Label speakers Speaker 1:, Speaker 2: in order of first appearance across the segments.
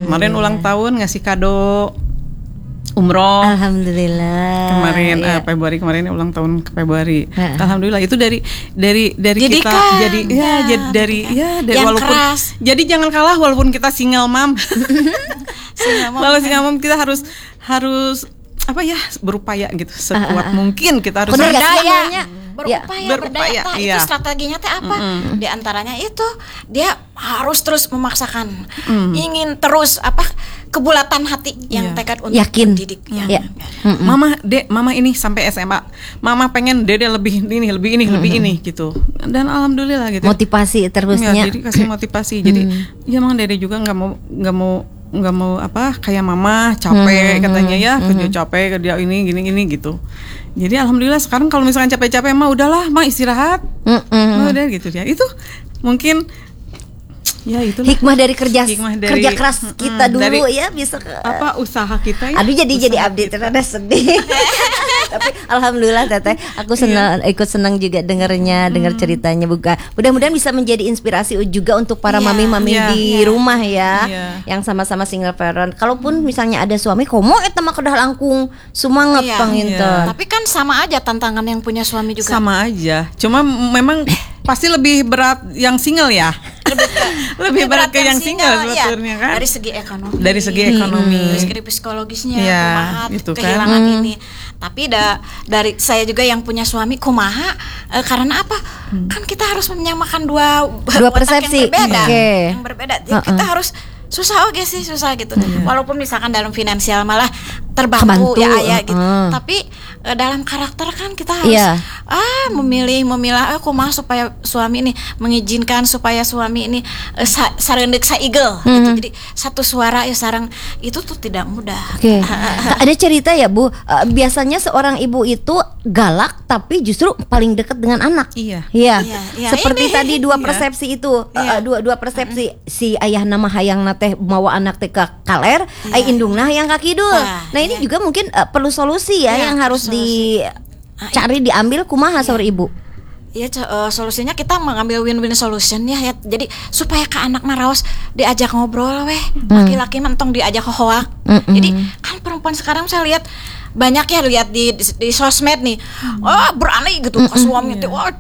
Speaker 1: Kemarin ulang tahun ngasih kado umroh.
Speaker 2: Alhamdulillah.
Speaker 1: Kemarin Februari kemarin ulang tahun ke Februari. Alhamdulillah itu dari kita jadi dari walaupun keras. Jadi jangan kalah walaupun kita single mom. Kalau single mom kita harus berupaya gitu sekuat mungkin kita harus
Speaker 2: berdaya.
Speaker 3: Berupaya. Itu strateginya teh apa? Di antaranya itu dia harus terus memaksakan, ingin terus kebulatan hati yang tekad untuk
Speaker 2: yakin.
Speaker 3: Mendidik.
Speaker 1: Mama ini sampai SMA, Mama pengen Dede lebih ini gitu. Dan alhamdulillah gitu.
Speaker 2: Motivasi terusnya.
Speaker 1: Jadi kasih motivasi. Jadi ya memang Dede juga nggak mau kayak Mama capek katanya ya, kerja capek, kerja ini gini gitu. Jadi alhamdulillah sekarang kalau misalkan capek-capek mah udahlah, mah istirahat. Udah gitu ya. Itu mungkin ya itu
Speaker 2: hikmah dari kerja keras kita dulu
Speaker 1: dari,
Speaker 2: ya bisa
Speaker 1: usaha kita ya.
Speaker 2: Aduh jadi update rada sedih. Tapi alhamdulillah Teteh, aku ikut senang juga dengar ceritanya Buka. Mudah-mudahan bisa menjadi inspirasi juga untuk para mami-mami di rumah ya, yang sama-sama single parent. Kalaupun misalnya ada suami, komo eta mah kedah langkung semangat panginten.
Speaker 3: Tapi kan sama aja tantangan yang punya suami juga.
Speaker 1: Sama aja. Cuma memang pasti lebih berat yang single ya. Lebih berat ke yang single sebetulnya kan.
Speaker 3: Dari segi ekonomi.
Speaker 1: Dari
Speaker 3: segi psikologisnya, kumaha gitu kehilangan kan. Ini. Tapi dari saya juga yang punya suami kumaha karena apa? Kan kita harus menyamakan dua
Speaker 2: persepsi
Speaker 3: yang berbeda. Jadi kita harus susah gitu. Walaupun misalkan dalam finansial malah terbantu ya ayah gitu. Tapi dalam karakter kan kita harus memilah kumaha supaya suami ini mengizinkan supaya suami ini sareundeuh saigel gitu. Jadi satu suara ya sareng itu tuh tidak mudah.
Speaker 2: Ada cerita ya Bu, biasanya seorang ibu itu galak tapi justru paling dekat dengan anak. Iya. Seperti tadi dua persepsi itu, dua persepsi si ayah nama hayang teh mawa anak teh ka kaler, ai indungna hayang ka kidul. Nah ini juga mungkin perlu solusi yang harus dicari diambil kumaha saur ibu.
Speaker 3: Ya solusinya kita mengambil win-win solution ya. Jadi supaya ke anak maraos diajak ngobrol laki-laki mentong diajak hoak. Jadi kan perempuan sekarang saya lihat banyak ya lihat di sosmed nih. Berani gitu ke suami teh. Wah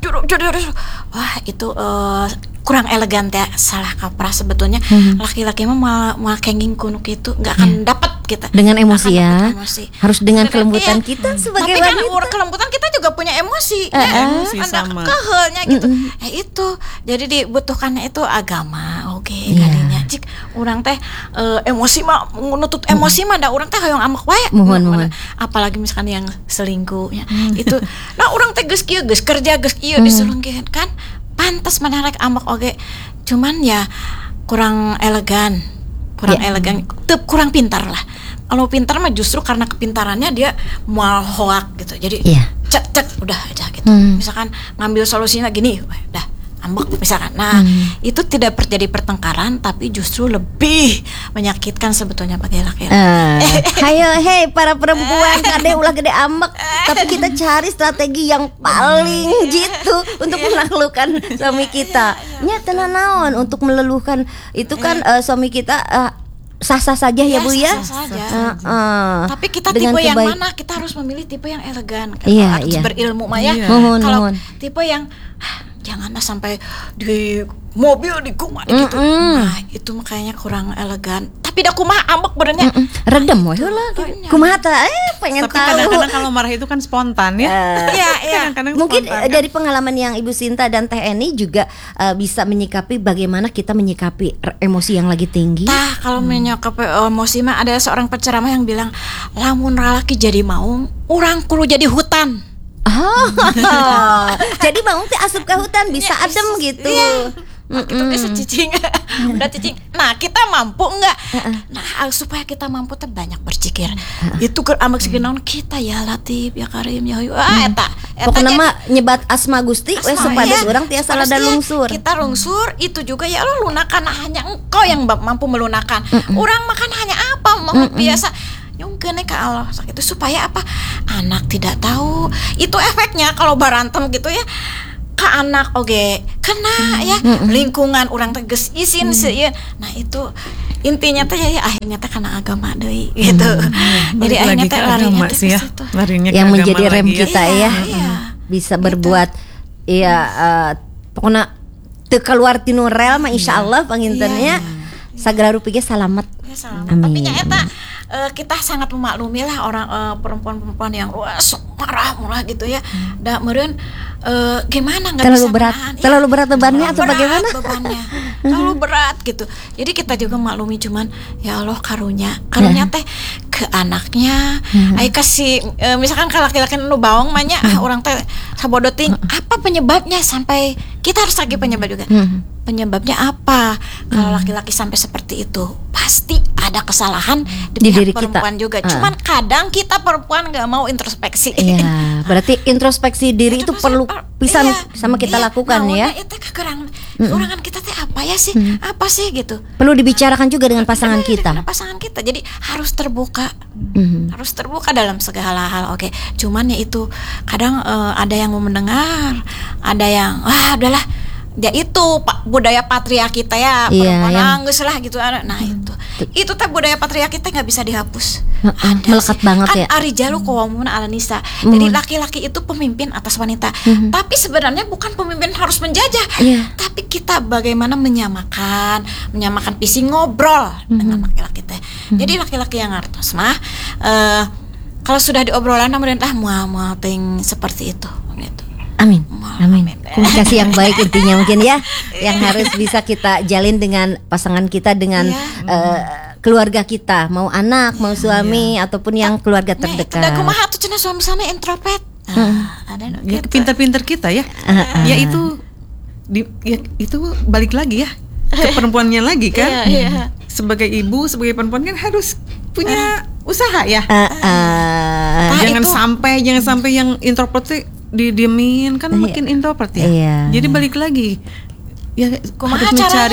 Speaker 3: itu kurang elegan ya, salah kaprah sebetulnya. Laki-laki mah mau kenging kuno gitu nggak akan dapat kita
Speaker 2: dengan emosi ya. Harus dengan kelembutan kita sebagai
Speaker 3: wanita.
Speaker 2: Tapi
Speaker 3: kan kelembutan kita juga punya emosi.
Speaker 1: Emosi
Speaker 3: ada
Speaker 1: sama.
Speaker 3: kehelnya gitu. Itu jadi dibutuhkannya itu agama. Kadinya cik urang teh emosi mah nutut emosi mah da urang teh hoyong amak wae.
Speaker 2: Mohon.
Speaker 3: Apalagi misalkan yang selingkuhnya itu. Nah urang teh geus kieu geus kerja geus ieu diselingkuhin kan. Pantas menarik amak cuman ya kurang elegan, kurang pintar lah. Kalau pintar mah justru karena kepintarannya dia mual hoak gitu. Jadi cek udah aja gitu. Misalkan ngambil solusinya gini, udah ambek misalkan. Nah, itu tidak terjadi pertengkaran tapi justru lebih menyakitkan sebetulnya bagi laki-laki.
Speaker 2: Hayo para perempuan kade ulah gede ambek, tapi kita cari strategi yang paling jitu untuk menaklukkan suami kita. Nya tenan naon untuk meluluhkan itu kan suami kita sah-sah saja ya Bu ya.
Speaker 3: Sah saja. Tapi kita tipe yang mana? Kita harus memilih tipe yang elegan. Harus berilmu mah ya. Kalau tipe yang janganlah sampai di mobil di kumah gitu. Nah, itu makanya kurang elegan. Tapi dah kumah ambek benernya.
Speaker 2: Redem we heula. Kumaha teh pengen
Speaker 1: tapi
Speaker 2: tahu.
Speaker 1: Tapi kadang-kadang kalau marah itu kan spontan ya.
Speaker 3: Iya.
Speaker 2: Mungkin spontan, dari pengalaman yang Ibu Sinta dan Teh Eni juga bisa menyikapi bagaimana kita menyikapi emosi yang lagi tinggi.
Speaker 3: Kalau menyikapi emosi mah ada seorang penceramah yang bilang, lamun lalaki jadi maung, urang kudu jadi hutan.
Speaker 2: Jadi bangun teh asup ke hutan bisa adem gitu.
Speaker 3: Itu bisa cicing. Udah cicing. Nah, kita mampu enggak? Nah, supaya kita mampu teh banyak berpikir. Itu ke amak segenaun kita ya Latif, ya Karim, ya Hayu. Eta
Speaker 2: pokoknya mah nyebat asma Gusti we supados urang tiasa rada lungsur.
Speaker 3: Kita lungsur itu juga ya lo lunakan, hanya engkau yang mampu melunakan. Urang makan hanya apa? Mau biasa nyungkeun ke Allah itu supaya apa? Anak tidak tahu. Itu efeknya kalau berantem gitu ya. Ka anak kena ya lingkungan orang teges izin sih. Nah itu intinya teh ya akhirnya teh karena agama deui gitu. Jadi akhirnya teh larinya teh
Speaker 1: ya. Larinya
Speaker 2: yang menjadi rem
Speaker 1: lagi,
Speaker 2: kita ya. Bisa berbuat ya pokoknya teu keluar tinu rel mah insyaallah pangintennya sagala rupiah salamet.
Speaker 3: Amin. Tapi nya eta kita sangat memaklumi lah orang perempuan-perempuan yang marah gitu ya. Da meureun gimana nggak
Speaker 2: terlalu
Speaker 3: bisa
Speaker 2: berat,
Speaker 3: menahan.
Speaker 2: terlalu berat bebannya atau bagaimana?
Speaker 3: Bebannya terlalu berat gitu. Jadi kita juga maklumi cuman ya Allah karunya teh ke anaknya. Ai kasih misalkan ke laki-laki nu bawang mah nya orang teh sabodo ting apa penyebabnya sampai kita harus lagi penyebab juga. Penyebabnya apa? Kalau laki-laki sampai seperti itu, pasti ada kesalahan di
Speaker 2: diri
Speaker 3: pihak perempuan
Speaker 2: kita
Speaker 3: juga. Cuman kadang kita perempuan nggak mau introspeksi.
Speaker 2: Iya, berarti introspeksi diri itu perlu pisan sama kita lakukan ya.
Speaker 3: Itu kekurangan kita teh apa ya sih? Apa sih gitu?
Speaker 2: Perlu dibicarakan juga dengan pasangan kita.
Speaker 3: Dengan pasangan kita. Jadi harus terbuka. Harus terbuka dalam segala hal. Oke. Cuman ya itu kadang ada yang mau mendengar, ada yang udahlah. Ya itu budaya patriarki kita ya, perempuan nangis lah gitu. Nah itu teh budaya patriarki kita nggak bisa dihapus.
Speaker 2: Melekat banget kan ya.
Speaker 3: Ari jalu qawwamun 'alan nisa. Jadi laki-laki itu pemimpin atas wanita. Tapi sebenarnya bukan pemimpin harus menjajah. Tapi kita bagaimana menyamakan visi ngobrol dengan laki-laki teh. Jadi laki-laki yang ngartos mah kalau sudah diobrolan kemudian mual ting seperti itu gitu.
Speaker 2: Amin. Komunikasi yang baik intinya mungkin ya, yang harus bisa kita jalin dengan pasangan kita, dengan keluarga kita, mau anak, mau suami ataupun yang keluarga terdekat.
Speaker 3: Tidak kumaha tuh cenah suami sana introvert. Ada
Speaker 1: ya pintar-pintar kita ya. Ya itu itu balik lagi ya ke perempuannya lagi kan. Sebagai ibu, sebagai perempuan kan harus punya usaha ya. Jangan sampai yang introvert didiemin kan makin introvert ya. Jadi balik lagi ya harus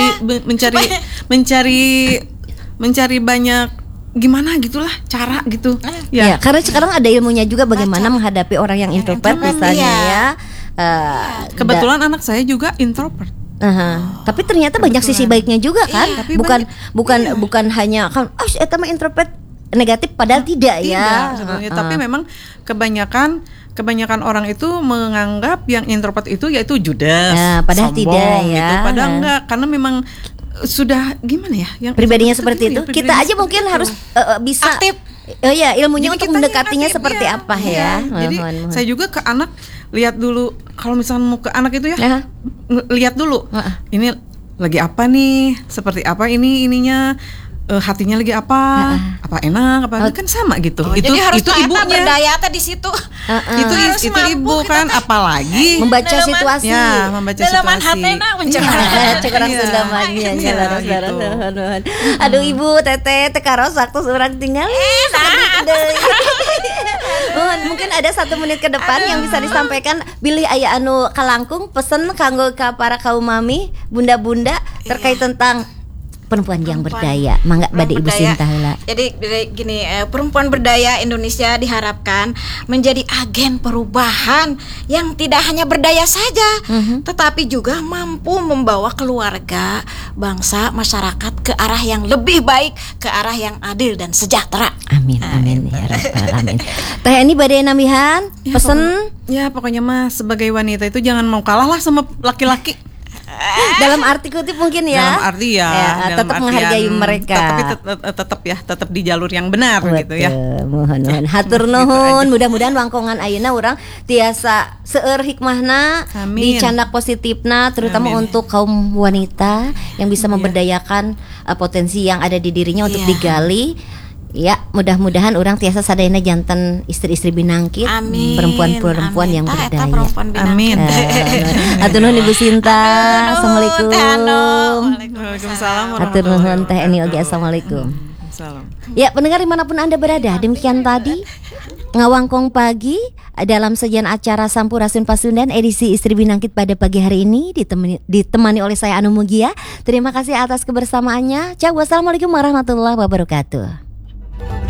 Speaker 1: mencari banyak gimana gitulah cara gitu.
Speaker 2: Ya, karena sekarang ada ilmunya juga bagaimana menghadapi orang yang introvert misalnya ya.
Speaker 1: Kebetulan anak saya juga introvert.
Speaker 2: Tapi ternyata banyak sisi baiknya juga kan. Bukan hanya kan eta mah introvert negatif padahal tidak ya.
Speaker 1: Sebenarnya tapi memang kebanyakan orang itu menganggap yang introvert itu yaitu judes,
Speaker 2: padahal
Speaker 1: sombong,
Speaker 2: tidak ya.
Speaker 1: Gitu. Padahal enggak, karena memang sudah gimana ya, yang
Speaker 2: pribadinya seperti itu. Kita aja mungkin harus bisa
Speaker 3: aktif.
Speaker 2: Ilmunya jadi untuk mendekatinya seperti apa ya.
Speaker 1: Jadi saya juga ke anak lihat dulu, kalau misalnya mau ke anak itu ya, lihat dulu. Ini lagi apa nih? Seperti apa ininya? Hatinya lagi apa enak kan sama gitu.
Speaker 3: Jadi harus
Speaker 1: itu ibunya
Speaker 3: berdaya di situ.
Speaker 1: Itu ibu kan, apalagi
Speaker 2: membaca situasi.
Speaker 1: Ya, membaca
Speaker 3: dalaman
Speaker 1: situasi.
Speaker 3: Hatena mencegah.
Speaker 2: Cekeras sundamannya jalan. Aduh ibu teteh karos waktu seorang tinggal. Mungkin ada 1 menit ke depan yang bisa disampaikan bilih aya anu kalangkung pesen kanggo ka para kaum mami, bunda-bunda terkait tentang perempuan yang berdaya. Mangga bade Ibu Sinta heula.
Speaker 3: Jadi gini, perempuan berdaya Indonesia diharapkan menjadi agen perubahan yang tidak hanya berdaya saja, tetapi juga mampu membawa keluarga, bangsa, masyarakat ke arah yang lebih baik, ke arah yang adil dan sejahtera.
Speaker 2: Amin ya rabbal alamin. Teh ini bade namihan pesen
Speaker 1: pokoknya mah sebagai wanita itu jangan mau kalah lah sama laki-laki.
Speaker 2: Dalam arti kutip mungkin ya.
Speaker 1: Dalam arti
Speaker 2: tetap menghargai mereka.
Speaker 1: Tapi tetap di jalur yang benar. Betul, gitu ya.
Speaker 2: Mohon hatur nuhun. Mudah-mudahan wangkongan ayeuna urang tiasa seueur hikmahna, dicandak positifna, terutama untuk kaum wanita yang bisa memberdayakan potensi yang ada di dirinya untuk digali. Ya, mudah-mudahan orang tiasa sadayana jantan istri-istri binangkit, perempuan-perempuan yang berdaya.
Speaker 1: Amin.
Speaker 2: Hatur nuhun Ibu Sinta. Assalamualaikum.
Speaker 1: Waalaikumsalam.
Speaker 2: Hatur nuhun Teh Eni oge assalamualaikum. Ya, pendengar dimanapun Anda berada, demikian tadi Ngawangkong Pagi dalam sajian acara Sampurasun Pasundan edisi Istri Binangkit pada pagi hari ini ditemani oleh saya Anu Mugia. Terima kasih atas kebersamaannya. Ciao, wassalamualaikum warahmatullahi wabarakatuh.